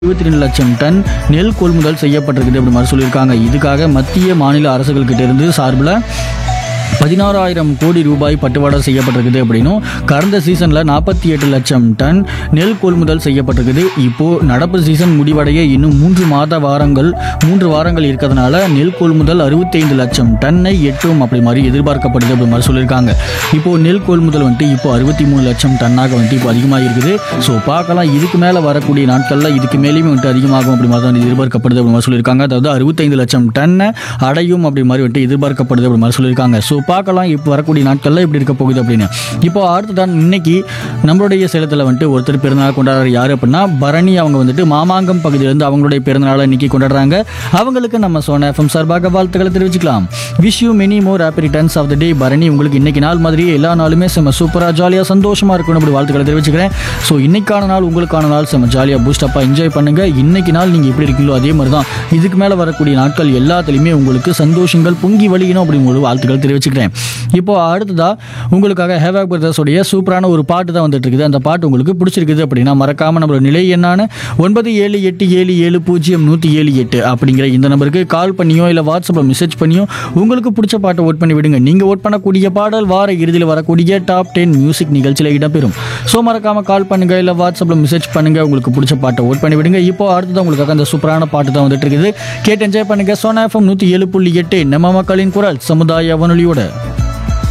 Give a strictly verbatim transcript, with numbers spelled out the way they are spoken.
இருபத்தி ரெண்டு லட்சம் டன் நெல் கொள்முதல் செய்யப்பட்டிருக்குது அப்படி மாதிரி சொல்லியிருக்காங்க. இதுக்காக மத்திய மாநில அரசுகள் கிட்ட இருந்து சார்பில் பதினாறாயிரம் கோடி ரூபாய் பட்டுவாடா செய்யப்பட்டிருக்குது அப்படின்னும் கடந்த சீசனில் நாற்பத்தி எட்டு லட்சம் டன் நெல் கொள்முதல் செய்யப்பட்டிருக்குது. இப்போது நடப்பு சீசன் முடிவடைய இன்னும் மூன்று மாத வாரங்கள் மூன்று வாரங்கள் இருக்கிறதுனால நெல் கொள்முதல் அறுபத்தைந்து லட்சம் டன்னை எட்டும் அப்படி மாதிரி எதிர்பார்க்கப்படுது அப்படி மாதிரி சொல்லியிருக்காங்க. இப்போது நெல் கொள்முதல் வந்துட்டு இப்போ அறுபத்தி மூணு லட்சம் டன்னாக வந்துட்டு இப்போ அதிகமாக இருக்குது. ஸோ பார்க்கலாம், இதுக்கு மேலே வரக்கூடிய நாட்களில் இதுக்கு மேலேயுமே வந்துட்டு அதிகமாகும் அப்படி மாதிரி தான் எதிர்பார்க்கப்படுது அப்படி மாதிரி சொல்லியிருக்காங்க. அதாவது அறுபத்தைந்து லட்சம் டன்னை அடையும் அப்படி மாதிரி வந்துட்டு எதிர்பார்க்கப்படுது அப்படி மாதிரி சொல்லியிருக்காங்க. ஸோ பார்க்கலாம் இப்போ வரக்கூடிய நாட்களில் எப்படி இருக்க போகுது அப்படின்னு. இப்போ அடுத்ததான் இன்னைக்கு நம்மளுடைய சேலத்தில் வந்துட்டு ஒருத்தர் பிறந்தநாள் கொண்டாடுற யார் அப்படின்னா பரணி. அவங்க வந்துட்டு மாமாங்கம் பகுதியிலேருந்து அவங்களுடைய பிறந்தநாளை இன்னைக்கு கொண்டாடுறாங்க. அவங்களுக்கு நம்ம சோனா எஃப்எம் சார்பாக வாழ்த்துக்களை தெரிவிச்சுக்கலாம். Wish you many more happy returns of the டே பரணி. உங்களுக்கு இன்னைக்கு நாள் மாதிரியே எல்லா நாளுமே செம்ம சூப்பராக ஜாலியாக சந்தோஷமாக இருக்கணும் அப்படி வாழ்த்துக்களை தெரிவிச்சுக்கிறேன். ஸோ இன்னைக்கான நாள் உங்களுக்கான நாள் செம்ம ஜாலியாக பூஸ்டப்பாக என்ஜாய் பண்ணுங்க. இன்னைக்கு நாள் நீங்கள் எப்படி இருக்கீங்களோ அதே மாதிரி தான் இதுக்கு மேலே வரக்கூடிய நாட்கள் எல்லாத்துலேயுமே உங்களுக்கு சந்தோஷங்கள் பொங்கி வழியணும் அப்படி உங்களுக்கு வாழ்த்துக்கள் தெரிவிச்சுக்கிறேன். இப்போ அடுத்ததா உங்களுக்காக ஹேவாக் பிரதர்ஸோடைய சூப்பரான ஒரு பாட்டு தான் வந்துட்டு இருக்குது. அந்த பாட்டு உங்களுக்கு பிடிச்சிருக்குது அப்படின்னா மறக்காம நம்மளோட நிலை என்னான்னு ஒன்பது ஏழு எட்டு ஏழு ஏழு பூஜ்ஜியம் நூற்றி ஏழு எட்டு அப்படிங்கிற இந்த நம்பருக்கு கால் பண்ணியோ இல்லை வாட்ஸ்அப்பில் மெசேஜ் பண்ணியோ உங்களுக்கு பிடிச்ச பாட்டை ஓட் பண்ணி விடுங்க. நீங்கள் ஓட் பண்ணக்கூடிய பாடல் வார இறுதியில் வரக்கூடிய டாப் டென் மியூசிக் நிகழ்ச்சியில் இடம்பெறும். ஸோ மறக்காம கால் பண்ணுங்க இல்லை வாட்ஸ்அப்பில் மெசேஜ் பண்ணுங்க, உங்களுக்கு பிடிச்ச பாட்டை ஓட் பண்ணி விடுங்க. இப்போ அடுத்ததான் உங்களுக்காக அந்த சூப்பரான பாட்டு தான் வந்துட்டு இருக்குது. கேட்டு என்ஜாய் பண்ணுங்க. சோனா எஃப்எம் நூற்றி ஏழு புள்ளி எட்டு நம்ம மக்களின் குரல் சமுதாய வானொலியோட